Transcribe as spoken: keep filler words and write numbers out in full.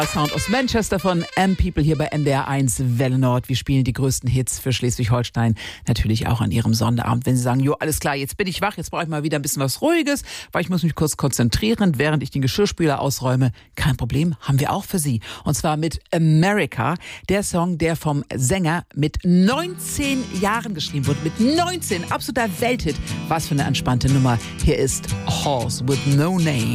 Sound aus Manchester von M-People hier bei N D R eins Welle Nord. Wir spielen die größten Hits für Schleswig-Holstein. Natürlich auch an Ihrem Sonnabend. Wenn Sie sagen, jo, alles klar, jetzt bin ich wach, jetzt brauche ich mal wieder ein bisschen was Ruhiges, weil ich muss mich kurz konzentrieren, während ich den Geschirrspüler ausräume. Kein Problem, haben wir auch für Sie. Und zwar mit America, der Song, der vom Sänger mit neunzehn Jahren geschrieben wurde. Mit neunzehn, absoluter Welthit. Was für eine entspannte Nummer. Hier ist Horse with No Name.